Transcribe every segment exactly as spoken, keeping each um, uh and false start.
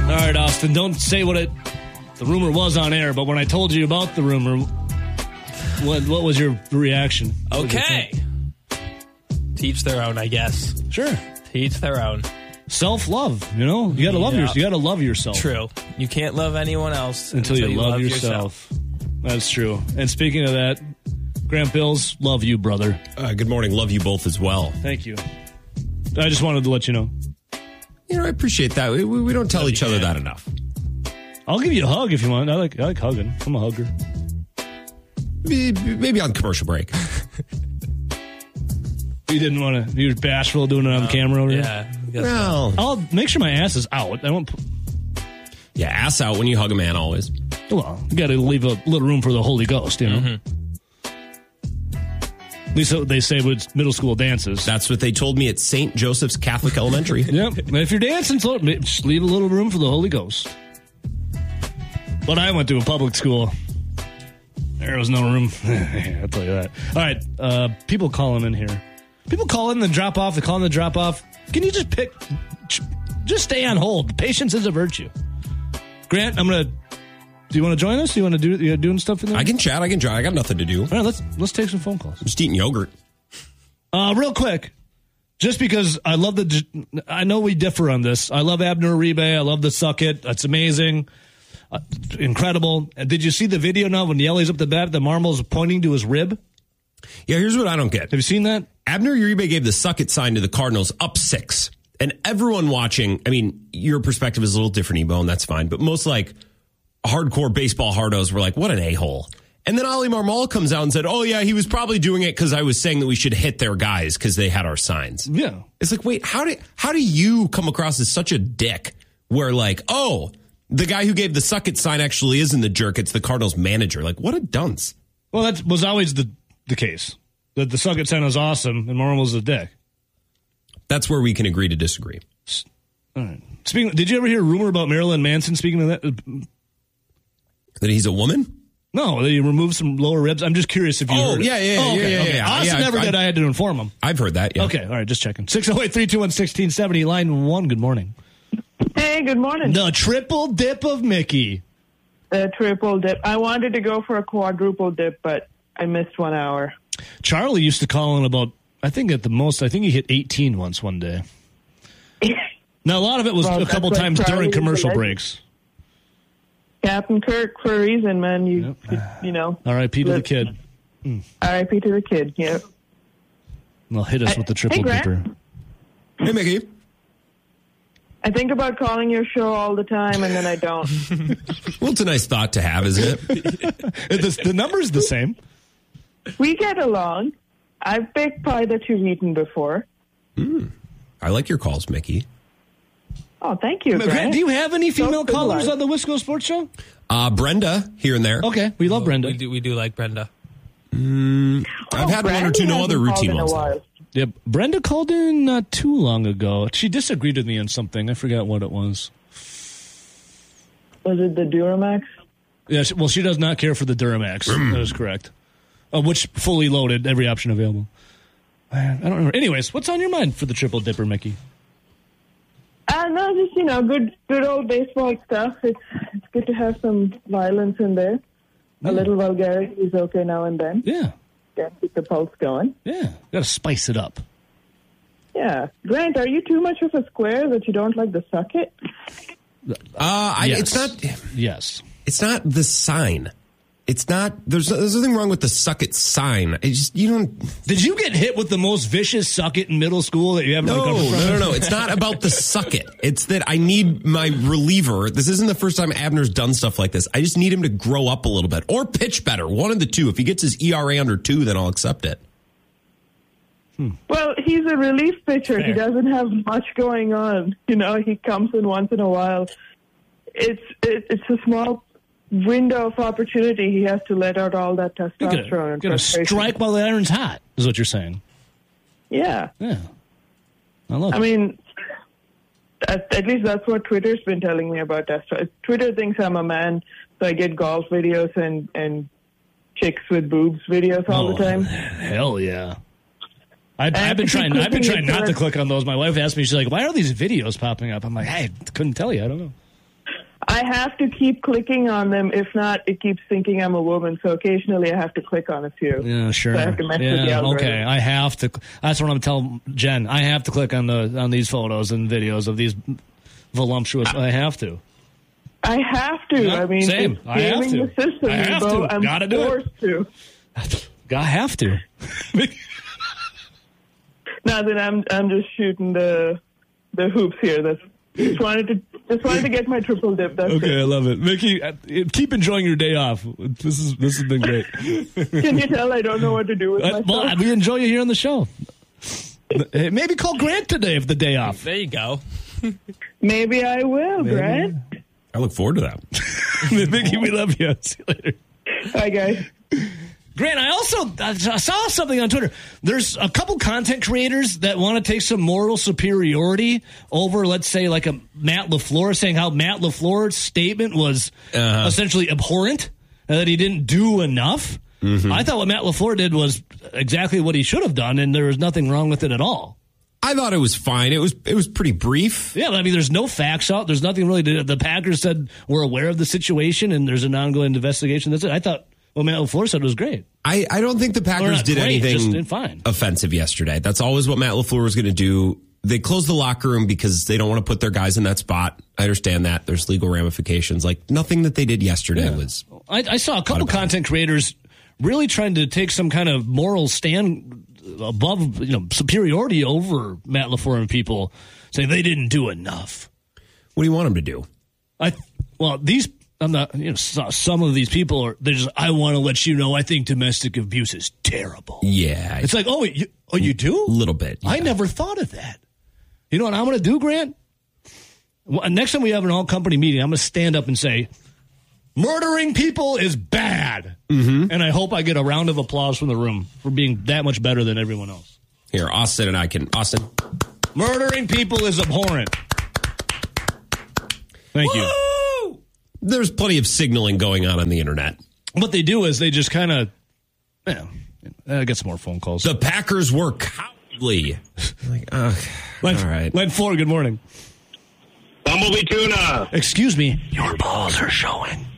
All right, Austin, don't say what it the rumor was on air, but when I told you about the rumor, what what was your reaction? Okay. Teach their own, I guess. Sure. Teach their own. Self-love, you know? You got to love Yeah. your, you got to love yourself. True. You can't love anyone else until, until you, you love, love yourself. yourself. That's true. And speaking of that, Grant Bills, love you, brother. Uh, good morning. Love you both as well. Thank you. I just wanted to let you know. You know, I appreciate that. We, we don't tell each other that enough. I'll give you a hug if you want. I like I like hugging. I'm a hugger. Maybe, maybe on commercial break. You didn't want to. You were bashful doing it on Uh, camera over yeah. here? I guess Well, I'll make sure my ass is out. I won't. Put, yeah, ass out when you hug a man always. well, you got to leave a little room for the Holy Ghost, you know? Mm-hmm. At least they say with middle school dances. That's what they told me at Saint Joseph's Catholic Elementary. Yep. If you're dancing, so just leave a little room for the Holy Ghost. But I went to a public school. There was no room. I'll tell you that. All right. Uh, people calling in here. People call in and drop off. They call in the drop off. Can you just pick? Just stay on hold. Patience is a virtue. Grant, I'm gonna. Do you want to join us? Do you want to do? You doing stuff in there? I can chat. I can try. I got nothing to do. All right. Let's let's take some phone calls. I'm just eating yogurt. Uh, real quick, just because I love the. I know we differ on this. I love Abner Uribe. I love the suck it. That's amazing. Uh, incredible. And did you see the video now when Yelly's up the bat? The Marmol's pointing to his rib. Yeah, here's what I don't get. Have you seen that? Abner Uribe gave the suck it sign to the Cardinals up six. And everyone watching, I mean, your perspective is a little different, Ebo, and that's fine. But most like hardcore baseball hardos were like, what an a-hole. And then Oli Marmol comes out and said, oh, yeah, he was probably doing it because I was saying that we should hit their guys because they had our signs. Yeah. It's like, wait, how do, how do you come across as such a dick where like, oh, the guy who gave the suck it sign actually isn't the jerk. It's the Cardinals manager. Like, what a dunce. Well, that was always the, the case. That the suck it sign was awesome and Marmol's a dick. That's where we can agree to disagree. All right. Speaking, did you ever hear a rumor about Marilyn Manson? Speaking of that, That he's a woman? no, they removed some lower ribs. I'm just curious if you. Oh, heard it. yeah, yeah, oh, okay, yeah, yeah, okay. yeah. Austin Yeah, never I- did. I had to inform him. I've heard that, yeah. Okay, all right, just checking. six oh eight, three two one, one six seven oh, line one. Good morning. Hey, good morning. The triple dip of Mickey. The triple dip. I wanted to go for a quadruple dip, but I missed one hour. Charlie used to call in about, I think at the most, I think he hit eighteen once one day. Now, a lot of it was Well, a couple that's times like during Charlie commercial was a breaks. Captain Kirk for a reason, man. You, you, you know. R I P to the Look. kid. R I P to the kid, yeah. Well, hit us with the triple Hey, Grant. dipper. Hey, Mickey. I think about calling your show all the time, and then I don't. Well, it's a nice thought to have, isn't it? the, the number's the same. We get along. I've baked pie that you've eaten before. Mm. I like your calls, Mickey. Oh, thank you, Grant, Grant. do you have any female So callers civilized. on the Wisco Sports Show? Uh, Brenda, here and there. Okay, we love Brenda. We do, we do like Brenda. Mm, I've Oh, had one or Brandy two, no hasn't other called routine in a ones. while. Yeah, Brenda called in not too long ago. She disagreed with me on something. I forgot what it was. Was it the Duramax? Yeah, she, well, she does not care for the Duramax. That is correct. Uh, which fully loaded, every option available. I don't remember. Anyways, what's on your mind for the triple dipper, Mickey? Uh, no, just, you know, good good old baseball stuff. It's it's good to have some violence in there. A little vulgarity is okay now and then. Yeah, Yeah, keep the pulse going. yeah. Got to spice it up. Yeah. Grant, are you too much of a square that you don't like the suck it? Uh, I, Yes. It's not. Yes. It's not the sign. It's not. There's, there's nothing wrong with the suck it sign. I just you don't. Did you get hit with the most vicious suck it in middle school that you ever No, recovered no, from? no, no. It's not about the suck it. It's that I need my reliever. This isn't the first time Abner's done stuff like this. I just need him to grow up a little bit or pitch better. One of the two. If he gets his E R A under two, then I'll accept it. Well, he's a relief pitcher. He Fair. doesn't have much going on. You know, he comes in once in a while. It's it, it's a small window of opportunity. He has to let out all that You're testosterone gonna, and gonna frustration. strike while the iron's hot, is what you're saying. Yeah. Yeah. I love I it. mean, at, at least that's what Twitter's been telling me about testosterone. Twitter thinks I'm a man, so I get golf videos and, and chicks with boobs videos all Oh, the time. Hell yeah. I, I I've been have to trying. keep I've been clicking trying it not to through. click on those. My wife asked me. She's like, "Why are these videos popping up?" I'm like, "I couldn't tell you. I don't know." I have to keep clicking on them. If not, it keeps thinking I'm a woman. So occasionally I have to click on a few. Yeah, sure. So I have to mess with the Yeah, algorithm. okay. I have to. That's what I'm telling Jen. I have to click on the on these photos and videos of these voluptuous. I have to. I have to. Yeah, I mean, same. it's I have gaming to. the system. I have Bo. to. I'm Gotta do it. forced to. I have to. Now that I'm, I'm just shooting the the hoops here. That's just wanted to just wanted to get my triple dip. That's Okay, I it. love it, Mickey. uh, Keep enjoying your day off. This is this has been great. Can you tell I don't know what to do with Uh, myself? well, we enjoy you here on the show. Hey, maybe call Grant today if the day off. There you go. Maybe I will, Grant. I look forward to that. Mickey, we love you. See you later. Hi, guys. Grant, I also I saw something on Twitter. There's a couple content creators that want to take some moral superiority over, let's say, like a Matt LaFleur, saying how Matt LaFleur's statement was Uh-huh. essentially abhorrent and that he didn't do enough. Mm-hmm. I thought what Matt LaFleur did was exactly what he should have done, and there was nothing wrong with it at all. I thought it was fine. It was it was pretty brief. Yeah, I mean, there's no facts out. There's nothing really to, the Packers said we're aware of the situation, and there's an ongoing investigation. That's it. I thought what Matt LaFleur said was great. I, I don't think the Or Packers not did great, anything just fine. offensive yesterday. That's always what Matt LaFleur was going to do. They closed the locker room because they don't want to put their guys in that spot. I understand that. There's legal ramifications. Like, nothing that they did yesterday Yeah. was... I, I saw a couple content creators really trying to take some kind of moral stand above, you know, superiority over Matt LaFleur and people, saying they didn't do enough. What do you want them to do? I well, these I'm not. You know, so- some of these people are. They're just. I want to let you know. I think domestic abuse is terrible. Yeah. It's like, oh, you, oh, you do? a little bit. I yeah. never thought of that. You know what I'm going to do, Grant? Well, next time we have an all-company meeting, I'm going to stand up and say, murdering people is bad. Mm-hmm. And I hope I get a round of applause from the room for being that much better than everyone else. Here, Austin and I can... Austin. Murdering people is abhorrent. Thank you. Woo! There's plenty of signaling going on on the internet. What they do is they just kind of, yeah, I get some more phone calls. The Packers were cowardly. Like, uh, Len, all right. Len Ford, good morning. Bumblebee Tuna, Excuse me. Your balls are showing.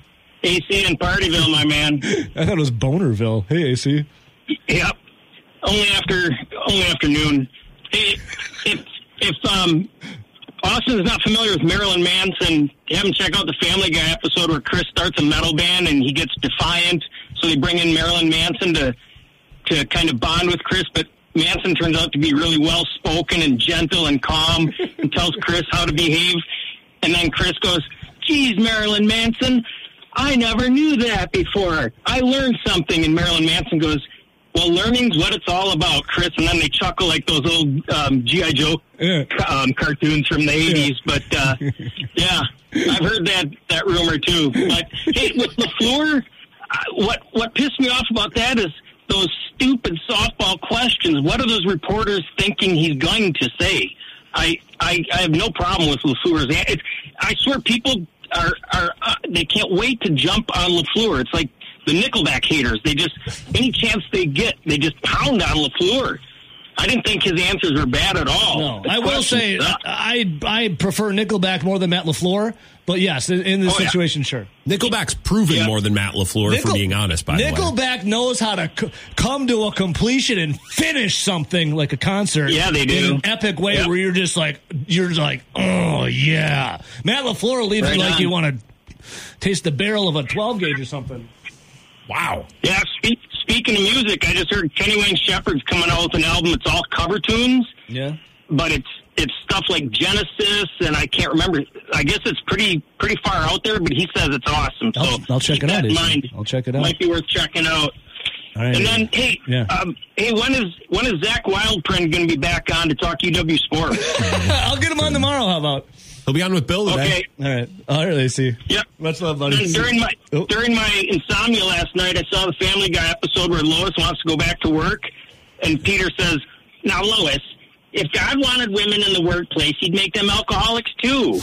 A C in Partyville, my man. I thought it was Bonerville. Hey, A C. Yep. Only after only afternoon. Hey, if if um Austin is not familiar with Marilyn Manson, have him check out the Family Guy episode where Chris starts a metal band and he gets defiant, so they bring in Marilyn Manson to to kind of bond with Chris, but Manson turns out to be really well spoken and gentle and calm and tells Chris how to behave. And then Chris goes, "Geez, Marilyn Manson, I never knew that before. I learned something." And Marilyn Manson goes, "Well, learning's what it's all about, Chris." And then they chuckle like those old um, G I. Joe Yeah. um, cartoons from the eighties. But, uh, yeah, I've heard that, that rumor, too. But, hey, with LaFleur, uh, what, what pissed me off about that is those stupid softball questions. What are those reporters thinking he's going to say? I I, I have no problem with LaFleur's. It's, I swear people are, are uh, they can't wait to jump on LaFleur. It's like the Nickelback haters. They just, any chance they get, they just pound on LaFleur. I didn't think his answers were bad at all. No, The I will questions say suck. I I prefer Nickelback more than Matt LaFleur, but yes, in, in this Oh, yeah. situation, sure. Nickelback's proven Yeah. more than Matt LaFleur, Nickel- for being honest, by the way. Nickelback knows how to c- come to a completion and finish something like a concert. Yeah, they do. In an epic way Yep. where you're just like, you're just like, oh, yeah. Matt LaFleur leaves Right you like on. you want to taste the barrel of a twelve gauge or something. Wow. Yeah, speak, speaking of music, I just heard Kenny Wayne Shepherd's coming out with an album. It's all cover tunes, Yeah. but it's it's stuff like Genesis, and I can't remember. I guess it's pretty pretty far out there, but he says it's awesome. So I'll, I'll check keep it out. that in Izzy. mind. I'll check it out. Might be worth checking out. All right. And then, hey, Yeah. um, hey, when is when is Zach Wildprint going to be back on to talk U W Sports? I'll get him on tomorrow. How about? He'll be on with Bill today. Okay. All right. All right, A C. Yep. Much love, buddy. And during my Oh. during my insomnia last night, I saw the Family Guy episode where Lois wants to go back to work, and Peter says, "Now, Lois, if God wanted women in the workplace, he'd make them alcoholics too."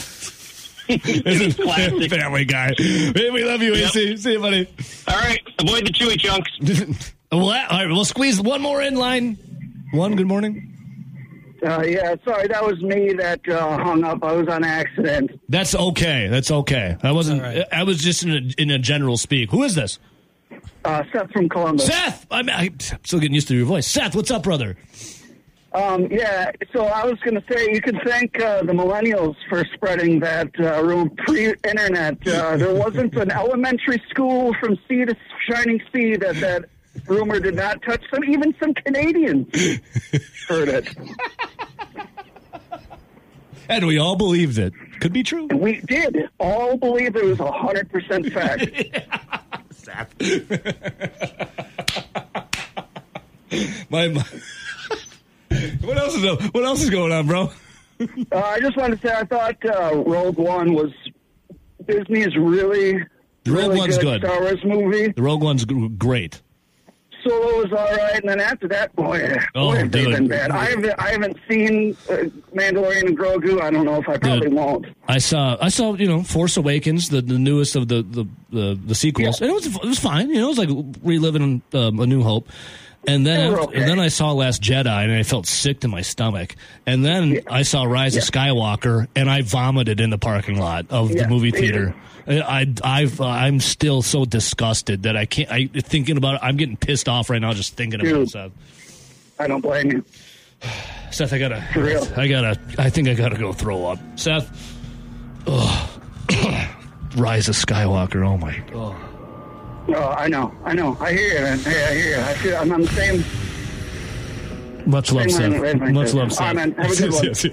It's classic. Family Guy. Hey, we love you, Yep. A C. See you, buddy. All right, avoid the chewy chunks. Well, all right, we'll squeeze one more in line. One, good morning. Uh, yeah, sorry, that was me that uh, hung up. I was on accident. That's okay. That's okay. I wasn't. right. I was just in a, in a general speak. Who is this? Uh, Seth from Columbus. Seth. I'm, I'm still getting used to your voice. Seth, what's up, brother? Um, yeah, so I was going to say you could thank uh, the millennials for spreading that uh, rumor pre-internet. Uh, there wasn't an elementary school from sea to shining sea that that rumor did not touch. Some even some Canadians heard it. And we all believed it. Could be true. We did all believe it was a hundred percent fact. Seth. my, my What else is up? What else is going on, bro? uh, I just wanted to say I thought uh, Rogue One was Disney's really, The Rogue really One's good, good. Star Wars movie. The Rogue One's g- great. Solo was all right, and then after that, boy, Oh, boy, have they dude. been bad. I haven't, I haven't seen uh, Mandalorian and Grogu. I don't know if I probably Dude. won't. I saw, I saw, you know, Force Awakens, the, the newest of the the, the, the sequels, Yeah. and it was it was fine. You know, it was like reliving um, A New Hope. And then, They were after- okay. and then I saw Last Jedi, and I felt sick to my stomach. And then Yeah. I saw Rise of Yeah. Skywalker, and I vomited in the parking lot of the Yeah, movie me theater. I, I've, uh, I'm still so disgusted that I can't. I thinking about it. I'm getting pissed off right now just thinking about it. Dude. Seth. I don't blame you. Seth, I gotta, For real. I gotta, I think I gotta go throw up. Seth, ugh. Rise of Skywalker. Oh my. Oh. Oh, I know, I know. I hear you, man. Hey, I hear you. I feel I'm on the same. Much love, Same Seth. line, right, Much right, love, Seth. Seth. All right, man. Have a good one. Yes,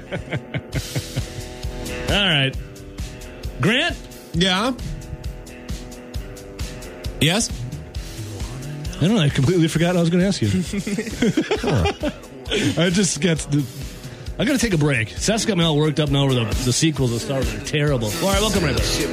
yes. All right, Grant. Yeah. Yes. I don't know. I completely forgot I was going to ask you. I just got. The, I got to take a break. Seth's got me all worked up now over the, the sequels of Star Wars are terrible. All right, welcome right back.